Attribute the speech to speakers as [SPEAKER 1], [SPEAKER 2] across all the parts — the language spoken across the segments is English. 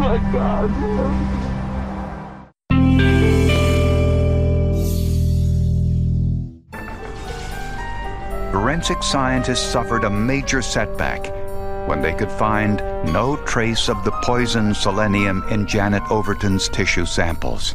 [SPEAKER 1] my God.
[SPEAKER 2] Forensic scientists suffered a major setback when they could find no trace of the poison selenium in Janet Overton's tissue samples.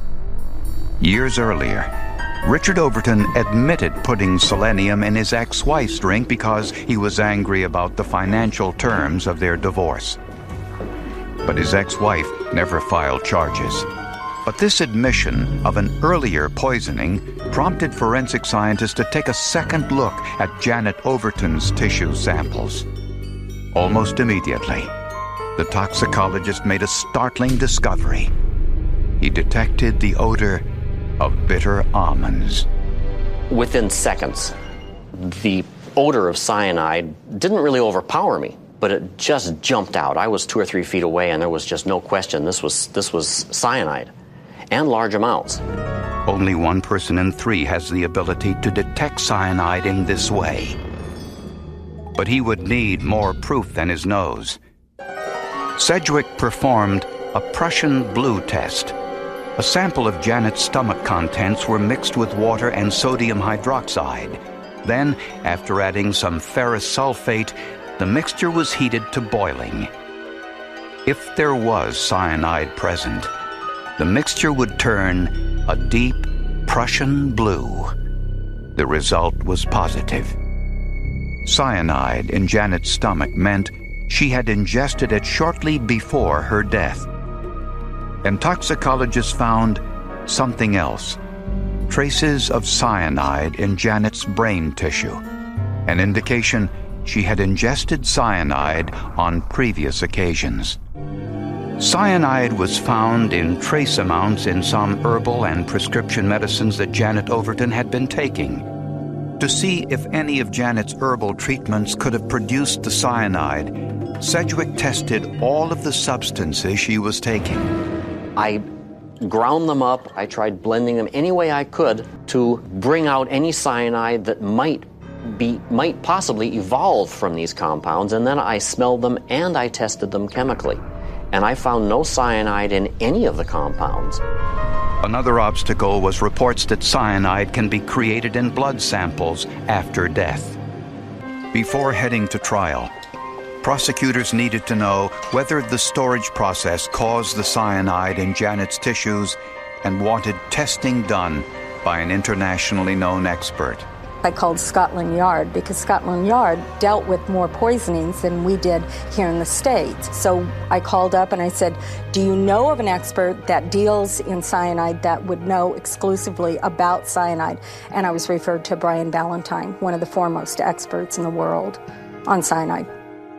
[SPEAKER 2] Years earlier, Richard Overton admitted putting selenium in his ex-wife's drink because he was angry about the financial terms of their divorce. But his ex-wife never filed charges. But this admission of an earlier poisoning prompted forensic scientists to take a second look at Janet Overton's tissue samples. Almost immediately, the toxicologist made a startling discovery. He detected the odor of bitter almonds.
[SPEAKER 3] Within seconds, the odor of cyanide didn't really overpower me, but it just jumped out. I was 2 or 3 feet away, and there was just no question this was cyanide, and large amounts.
[SPEAKER 2] Only 1 person in 3 has the ability to detect cyanide in this way. But he would need more proof than his nose. Sedgwick performed a Prussian blue test. A sample of Janet's stomach contents were mixed with water and sodium hydroxide. Then, after adding some ferrous sulfate, the mixture was heated to boiling. If there was cyanide present, the mixture would turn a deep Prussian blue. The result was positive. Cyanide in Janet's stomach meant she had ingested it shortly before her death. And toxicologists found something else. Traces of cyanide in Janet's brain tissue. An indication she had ingested cyanide on previous occasions. Cyanide was found in trace amounts in some herbal and prescription medicines that Janet Overton had been taking. To see if any of Janet's herbal treatments could have produced the cyanide, Sedgwick tested all of the substances she was taking.
[SPEAKER 3] I ground them up. I tried blending them any way I could to bring out any cyanide that might possibly evolve from these compounds, and then I smelled them and I tested them chemically. And I found no cyanide in any of the compounds.
[SPEAKER 2] Another obstacle was reports that cyanide can be created in blood samples after death. Before heading to trial, prosecutors needed to know whether the storage process caused the cyanide in Janet's tissues and wanted testing done by an internationally known expert.
[SPEAKER 4] I called Scotland Yard because Scotland Yard dealt with more poisonings than we did here in the States. So I called up and I said, do you know of an expert that deals in cyanide that would know exclusively about cyanide? And I was referred to Brian Valentine, one of the foremost experts in the world on cyanide.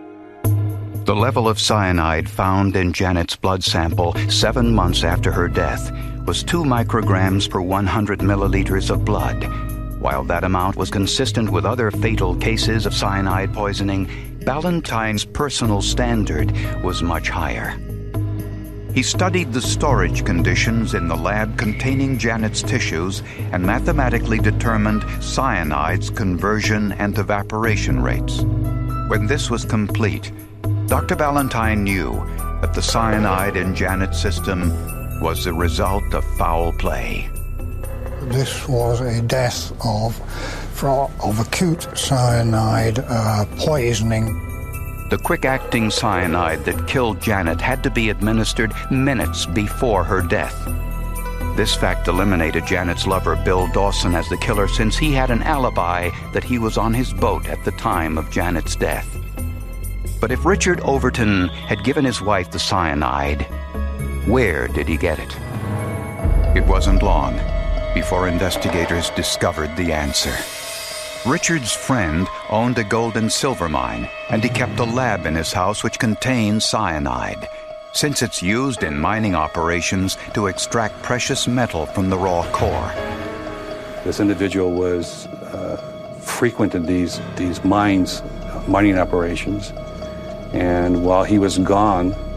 [SPEAKER 2] The level of cyanide found in Janet's blood sample 7 months after her death was 2 micrograms per 100 milliliters of blood. While that amount was consistent with other fatal cases of cyanide poisoning, Ballantyne's personal standard was much higher. He studied the storage conditions in the lab containing Janet's tissues and mathematically determined cyanide's conversion and evaporation rates. When this was complete, Dr. Ballantyne knew that the cyanide in Janet's system was the result of foul play.
[SPEAKER 5] This was a death of acute cyanide poisoning.
[SPEAKER 2] The quick-acting cyanide that killed Janet had to be administered minutes before her death. This fact eliminated Janet's lover, Bill Dawson, as the killer, since he had an alibi that he was on his boat at the time of Janet's death. But if Richard Overton had given his wife the cyanide, where did he get it? It wasn't long before investigators discovered the answer. Richard's friend owned a gold and silver mine, and he kept a lab in his house which contained cyanide, since it's used in mining operations to extract precious metal from the raw core.
[SPEAKER 6] This individual was frequented these mining operations, and while he was gone,